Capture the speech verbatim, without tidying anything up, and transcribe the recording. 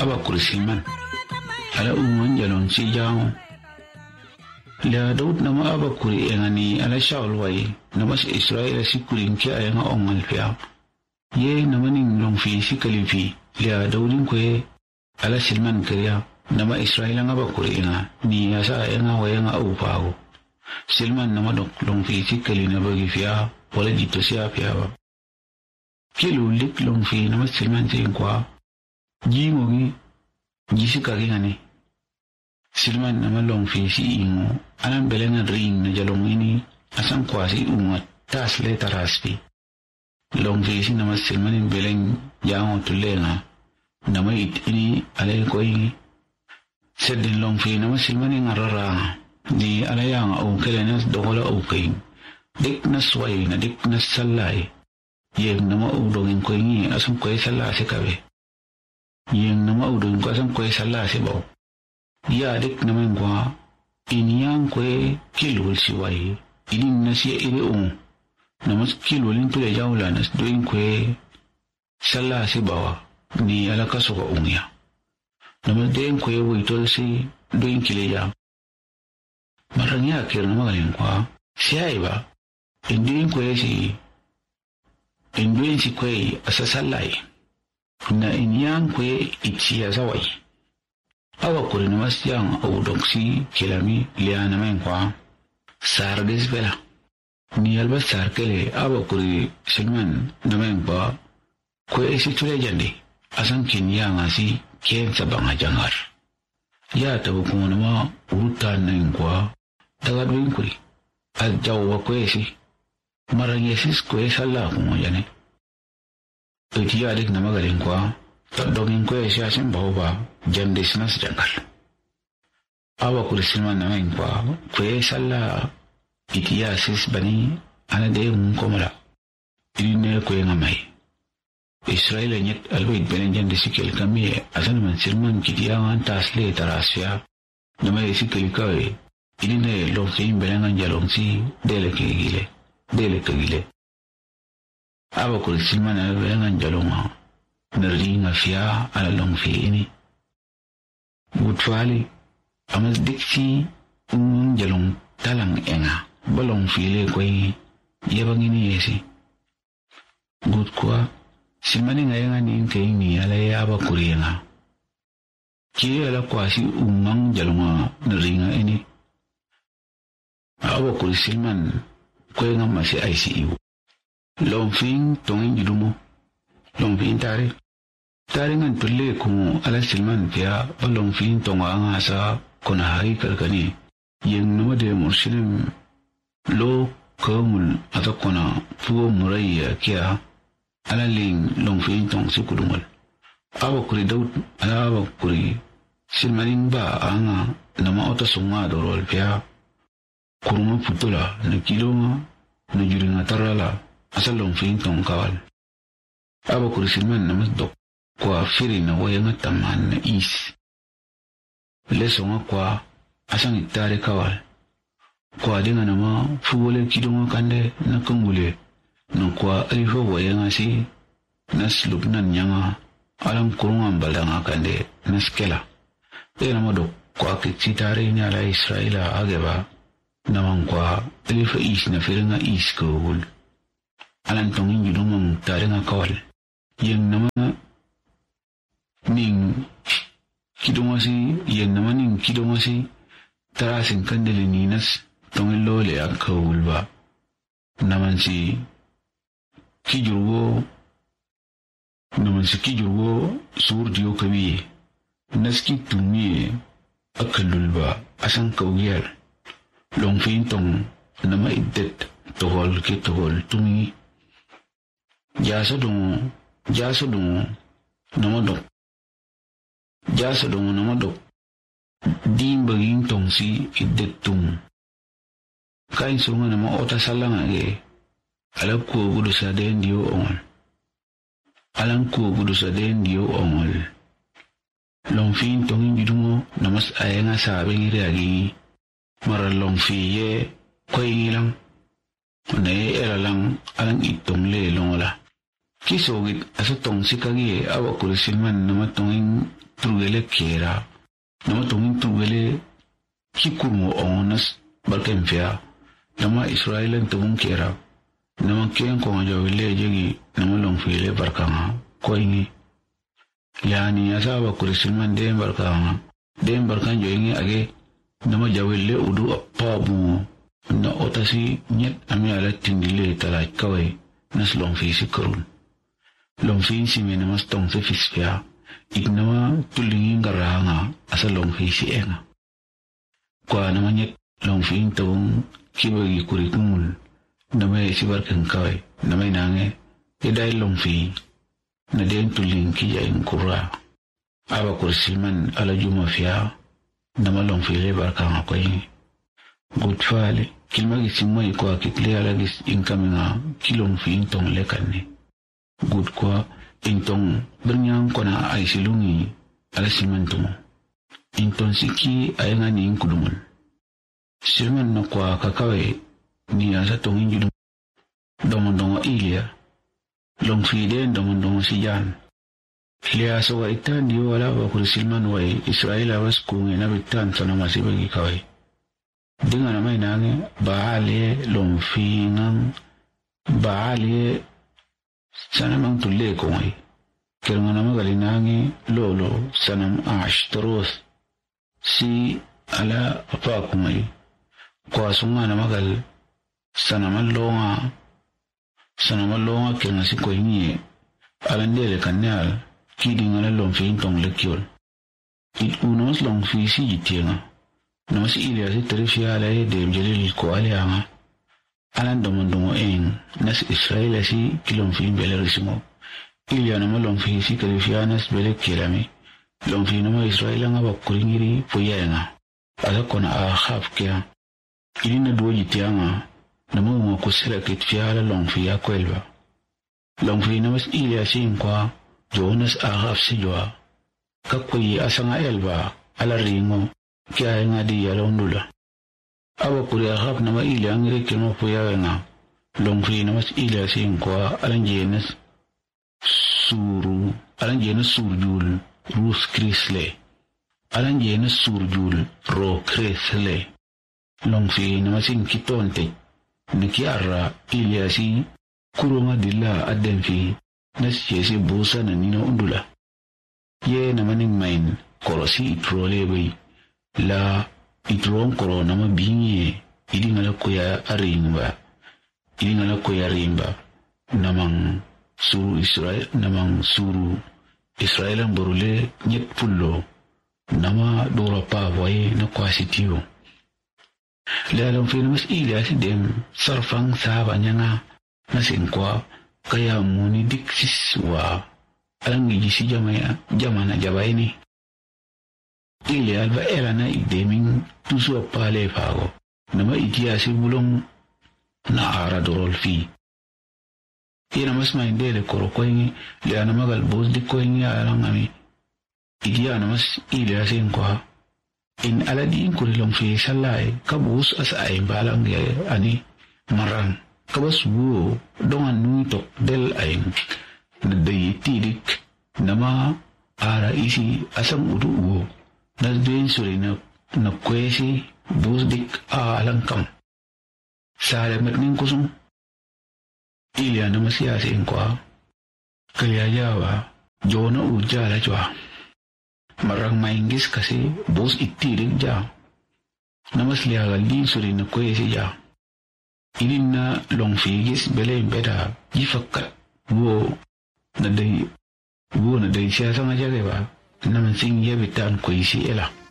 aba kursiman ala umman jalon si jawo la Daud nama aba kuri engani ala Shaul wai nama Israel sikurin ki ayanga ongal pia ye nama ning long fi sikalifi la Daudin ko ala Silman kriya nama Israel ngaba kuri enga ni asa enga wayanga upago Silman nama dok long fi sikali na bagi fia wala jito siya pia ba kilo lik long fi nama Silman tin kwa jingogi jisika gingani Silman nama long fi si ingo alam belengan ring na jalong ini asang kwasi ungat tas le taraspi long fi si nama Silmanin beleng jango tulenga nama it ini alay ko ini sedin long fi nama Silmanin ngarara di alayang au kelenas dogola au kain dik na sway na dik na salay yeng nama udongin ko ini asang ko sala se kabe yeng nama udongin ko asang ko sala se baw ya dik naman kwa iniyang kwe kilul siway ining na siya iri un namas kilulin tula jawla nas doing kwe sala si bawa ni alakaso ka ungya namas doing kwe witol si doing kileya marangya kir na magaling kwa siya iba induin kwe si induin si kwe asasalay na iniyang kwe itsiya saway awa kuri na masyang audoksi kilami liana men kwa sardes bela ni alba sarkele awa kuri Silman na men kwa kwe isi tule jandi asan kinya ngasi kien sabang ajangar ya tabu kuma nama urutan na kwa tagadwin kuri at jawa kwe isi maranyesis kwe sala kuma jane iti adik na magaling kwa tadongin kwe siya sin bawa jandis na sa jangkal. Awa kuri Silman na ngayon kwa, kwe sala itiyasis bani ana de yung kumala. Ini na kwe nga may. Israel nyet alwid benen jandis sikil kami asan man Silman kitiyangan tasle tarasya na may sikil kawe. Ini na longsin belengan jalong si dele kagile. Dele kagile. Awa kuri Silman na belengan jalong ha. Naringa fiya ala long fi ini. Butwali amas diksi un jalong talang enga balong file koi yabang ini yesi gut kwa Silmanin ngayon ni kay ni ala yaba kuriya kiri ala kwa si umang jalong naringa ini awa kuri Silman koi nga masi I C U long fing tongin judumo long fing tari taringan tulle kung ala Silman kaya balong fin tonga nga sa kunahay kalkani yang nama de muslim lo kamul atau kuna puo muraya kaya ala ling long fin tong si kudungal awa kuri Daud ala awa kuri Silmanin ba anga nama ota sunga dorol kaya kuruma putula na kilo nga na juri nga tarala asal long fin tong kawal awa kuri Silman nama dok kwa firi na waya nga taman na is. Leso nga kwa asang itare kawal. Kwa di nga nama fuwale kido nga kande na kangule. Nang kwa alifo waya nga si naslub na niya nga alang kurungan bala nga kande na skela. E nama dok kwa kitsitare niya ala Israela ageba namang kwa alifo is na firi nga is kawul. Alang tongin yunumang tare nga kawal. Yang nama ning kidongasi yen naman ning kidongasi tarasin kandili ninas tongin lole ang kaulba naman si kijurwo naman si kijurwo surdiyo kami naski tumi akalulba asang kauyal long fintong na maidet tuhol ki tuhol tumi jasa dungo jasa dungo namadok jasa dungo namadok di baging tong si idetung kain sunga nama ota salang age alam ko gudu sa den diyo ongol alam ko gudu sa den diyo ongol long fin tongin judungo namas ay nga sabi ngiri agi maralong fiye koy ngilang nay eralang alang itong lelong wala kisogit asatong si kagi awa ko Silman namatongin turgele kera nama tongin turgele kikurmo onas barken fia nama Israelan tong kera nama ken ko jawile jegi nama long file barkanga koini yani asaba kurisilman dem barkanga dem barkan joingi age nama jawile udu pabu na otasi nyet ami ala tindile tala kawai nas long fi sikurun long fi si me nama stong se fispia ignama tulingi garanga asa long fi si enga kwa nama nyet long fi tong kibagi kurikumul nama si barkan kawai nama inange edai long fi na den tuling ki ya inkura aba kursiman ala juma fia nama long fi le barkanga koyi good fale kilma gisimmo iko akikle ala gis inkaminga kilong fi intong lekanne good kwa intong bernyang kona aisilungi ala simantumo intong siki ayenga ni inkudumul silman no kwa kakawe ni asa tong injudum domondongo ilia long fi den domondongo sijan Lia so wa itan di wala wa kurisilman wa Israel awas kunge na bitan sana masih bagi kawai dengan nama inange baale lomfingang baale sana mang tulle koi kerana nama galinange lolo sanam ashtaros si ala apa kumai kuasunga nama gal sana malonga sana malonga kerana si koi ni alandele kanal kiding ala lomfin tong lekyol it unos lomfi si jitianga nama si ilia si terifia ala e dem jelil ko alianga alan domondongo eng nas Israel si kilomfi belerisimo ilia nama lomfi si terifia nas bele kilami lomfi nama Israel nga bakuringiri puyenga ala kona ahaf kia ilina duwa jitianga nama unga kusira kitfia ala lomfi ya kwelba lomfi nama si ilia si inkwa Jonas ahaf si joa kakwayi asanga elba ala ringo kaya nga di yalondula aba kuri ahaf nama ili angire kino puya nga longfi nama ili asin kwa alanjenes suru alanjenes surjul rus krisle alanjenes surjul ro krisle longfi nama sin kitonte nikiara ili asin kurunga dilla adenfi nas yesi busa na nino undula ye namaning main korosi itrole bay la itron koro nama binye idi ngala kuya arimba idi ngala kuya rimba namang suru Israel namang suru Israel ang borule nyet pullo nama dora pa boy na kwasitiyo la lang film mas ila si dem sarfang saba nya nga nasin kwa kaya muni diksis wa alang gisi jamaya jamana jabaini ili alba era na ideming tusu pale fago nama itia si bulong na ara dorol fi ina mas maindele koro koingi le ana magal bos di koingi alang ami idia na mas ili asin kwa in aladi in kurilong fi salai kabus as ay balang ya ani marang kabas wo dongan nuitok del aing nadai tidik nama ara isi asam udu wo nasden suri na na kwesi busdik a alangkam sale matning kusum ilia nama siasi inkwa kaya jawa jona ujala jwa marang maingis kasi bus itidik ja nama sliagal din suri na kwesi ja Ilin na long figis bele beda jifakat wo na day wo na day siya sa nga jage ba naman sing yabitan ko isi ela